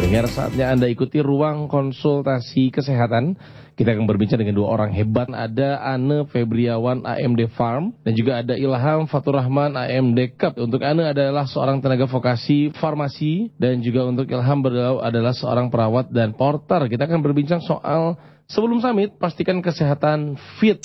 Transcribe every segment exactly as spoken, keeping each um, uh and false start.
Pendengar, saatnya Anda ikuti ruang konsultasi kesehatan. Kita akan berbincang dengan dua orang hebat. Ada Ane Febriawan, A M D Farm, dan juga ada Ilham Fatur Rahman, A M D Cup. Untuk Ane adalah seorang tenaga vokasi farmasi, dan juga untuk Ilham adalah seorang perawat dan porter. Kita akan berbincang soal sebelum summit, pastikan kesehatan fit.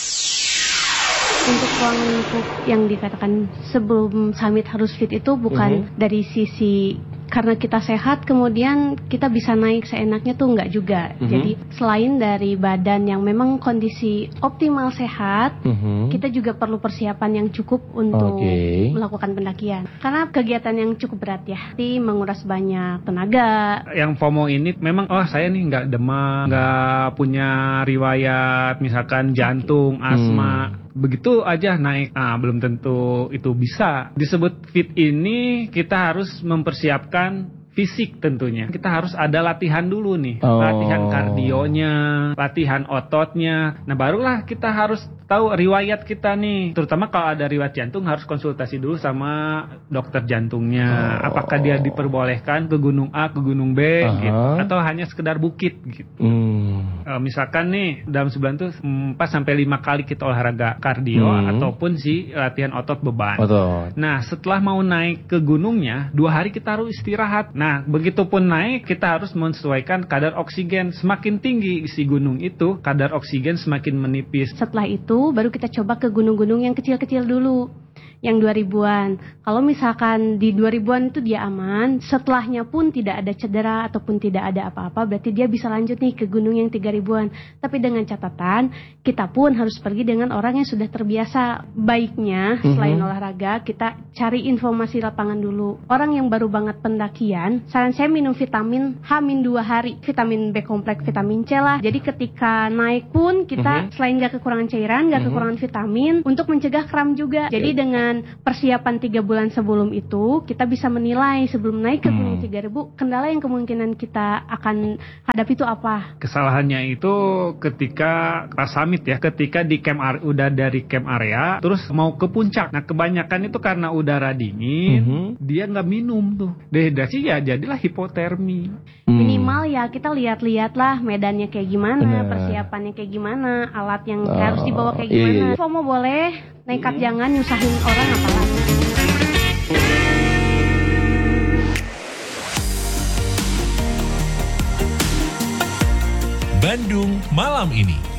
Untuk ruang lingkup yang dikatakan sebelum summit harus fit itu bukan uh-huh. dari sisi karena kita sehat kemudian kita bisa naik seenaknya tuh enggak juga. Uh-huh. Jadi selain dari badan yang memang kondisi optimal sehat, uh-huh. kita juga perlu persiapan yang cukup untuk okay. melakukan pendakian. Karena kegiatan yang cukup berat ya, jadi menguras banyak tenaga. Yang FOMO ini memang oh saya nih nggak demam, nggak punya riwayat misalkan jantung, okay. asma. Hmm. Begitu aja naik, ah belum tentu itu bisa. Disebut fit ini kita harus mempersiapkan fisik tentunya. Kita harus ada latihan dulu nih. Oh. Latihan kardionya, latihan ototnya. Nah barulah kita harus tahu riwayat kita nih. Terutama kalau ada riwayat jantung harus konsultasi dulu sama dokter jantungnya. Oh. Apakah dia diperbolehkan ke gunung A, ke gunung B, uh-huh. gitu. Atau hanya sekedar bukit gitu. Hmm. E, misalkan nih dalam sebulan tuh empat sampai lima kali kita olahraga kardio hmm. ataupun si latihan otot beban. Otot. Nah setelah mau naik ke gunungnya, dua hari kita harus istirahat. Nah, begitupun naik, kita harus menyesuaikan kadar oksigen. Semakin tinggi si gunung itu, kadar oksigen semakin menipis. Setelah itu, baru kita coba ke gunung-gunung yang kecil-kecil dulu. Yang dua ribuan. Kalau misalkan di dua ribuan itu dia aman, setelahnya pun tidak ada cedera ataupun tidak ada apa-apa, berarti dia bisa lanjut nih ke gunung yang tiga ribuan. Tapi dengan catatan, kita pun harus pergi dengan orang yang sudah terbiasa. Baiknya, mm-hmm. selain olahraga, kita cari informasi lapangan dulu. Orang yang baru banget pendakian, saran saya minum vitamin H dua hari. Vitamin B kompleks, vitamin C lah. Jadi ketika naik pun, kita mm-hmm. selain gak kekurangan cairan, gak mm-hmm. kekurangan vitamin, untuk mencegah kram juga. Jadi dengan persiapan tiga bulan sebelum itu, kita bisa menilai sebelum naik ke gunung tiga ribu, kendala yang kemungkinan kita akan hadapi itu apa? Kesalahannya itu ketika pas summit ya, ketika di camp area, udah dari camp area, terus mau ke puncak. Nah kebanyakan itu karena udara dingin, mm-hmm. dia nggak minum tuh. Dehidrasi ya jadilah hipotermi. Hmm. Minimal ya kita lihat-lihat lah medannya kayak gimana, nah. persiapannya kayak gimana, alat yang oh, harus dibawa kayak gimana. Iya, iya. FOMO boleh, nekat hmm. jangan nyusahin orang apalagi. Bandung malam ini.